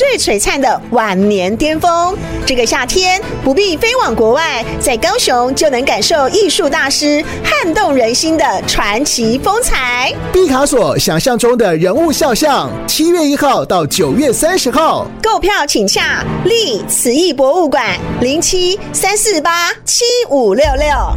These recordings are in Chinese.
最璀璨的晚年巅峰。这个夏天不必飞往国外，在高雄就能感受艺术大师撼动人心的传奇风采。 毕卡索想象中的人物肖像，7月1号到9月30号， 购票请洽立慈艺博物馆07-348-7566。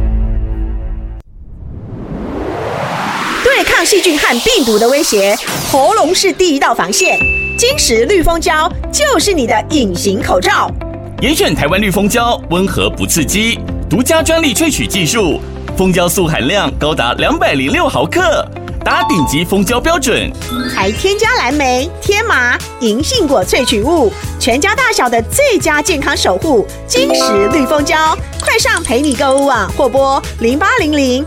对抗细菌和病毒的威胁，喉咙是第一道防线。金石绿蜂胶就是你的隐形口罩。 严选台湾绿蜂胶，温和不刺激，独家专利萃取技术，蜂胶素含量高达206毫克，达顶级蜂胶标准。 还添加蓝莓、天麻、银杏果萃取物，全家大小的最佳健康守护。金石绿蜂胶，快上陪你购物网或拨0800-226633。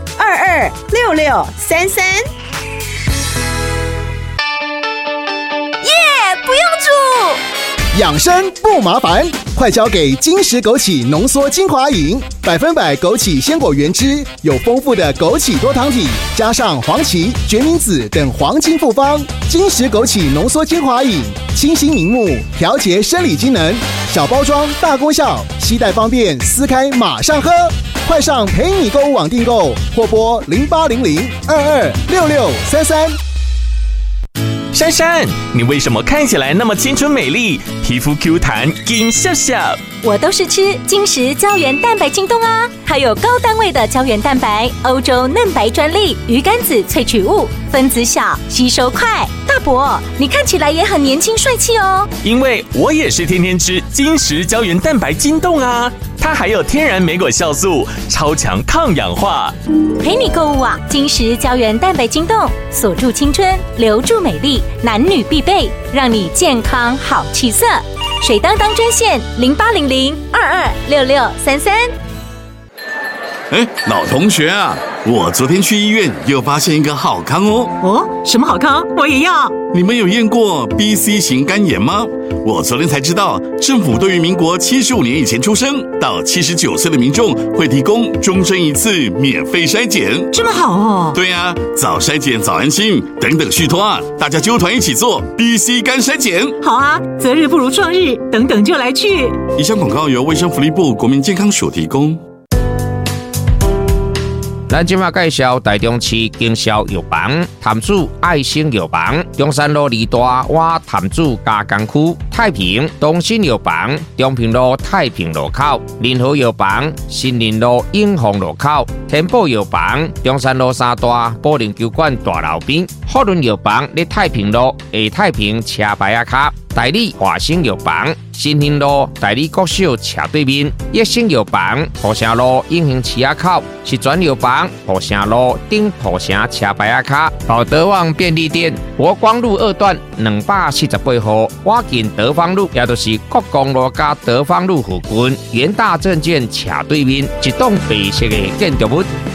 不用煮， 养生不麻烦，快交给金石枸杞浓缩精华饮，100%枸杞鲜果原汁，有丰富的枸杞多糖体，加上黄芪、决明子等黄金复方。金石枸杞浓缩精华饮，清新明目，调节生理机能，小包装大功效，携带方便，撕开马上喝。快上陪你购物网订购，或拨0800-226633。 珊珊，你为什么看起来那么清纯美丽，皮肤 Q 弹，金笑笑？ 我都是吃金石胶原蛋白晶冻啊，还有高单位的胶原蛋白，欧洲嫩白专利，鱼肝子萃取物，分子小，吸收快。大伯，你看起来也很年轻帅气哦。 因为我也是天天吃金石胶原蛋白晶冻啊，它还有天然莓果酵素，超强抗氧化。 陪你购物网，金石胶原蛋白晶冻，锁住青春，留住美丽，男女必备，让你健康好气色。水当当专线0800-226633。 老同学啊，我昨天去医院又发现一个好康哦。 哦，什么好康？我也要。 你们有验过 BC 型肝炎吗？我昨天才知道，政府对于民国75年以前出生到79岁的民众会提供终身1次免费筛检。 这么好哦？ 对啊，早筛检早安心，等等续托啊，大家揪团一起做 BC 肝筛检。 好啊，择日不如撞日，等等就来去。 以上广告由卫生福利部国民健康署提供。 咱今麦介绍台中市经销药房潭子爱心药房，中山路2大湾潭子加工区，太平东新药房，中平路太平路口，联合药房新林路永丰路口，天宝药房中山路3大保龄球馆大楼边，福伦药房在太平路下太平车牌仔卡。代理华兴药房新兴路代理国小斜对面，益生药房浦城路永兴市仔口，是转药房浦城路顶浦城车牌仔卡，宝德旺便利店国光路2段248号，我近德芳路，也就是国光路加德芳路附近，元大证券斜对面，一栋白色的建筑物。